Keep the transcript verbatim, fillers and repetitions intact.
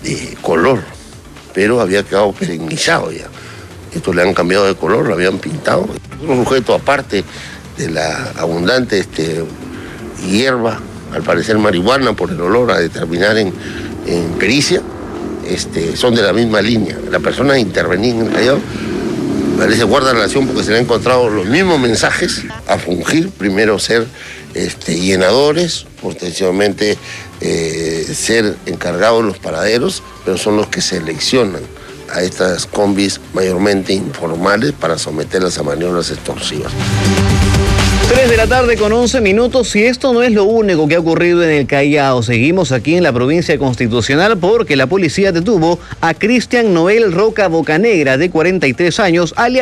de color, pero había quedado perennizado ya. Esto le han cambiado de color, lo habían pintado. Un sujeto aparte de la abundante este, hierba, al parecer marihuana, por el olor a determinar en, en pericia, este, son de la misma línea. La persona intervenida en el callao parece guarda relación porque se le han encontrado los mismos mensajes a fungir, primero ser este, llenadores, posteriormente eh, ser encargados de los paraderos, pero son los que seleccionan a estas combis mayormente informales para someterlas a maniobras extorsivas. tres de la tarde con once minutos, y esto no es lo único que ha ocurrido en el Callao. Seguimos aquí en la provincia constitucional porque la policía detuvo a Cristian Noel Roca Bocanegra, de cuarenta y tres años, alias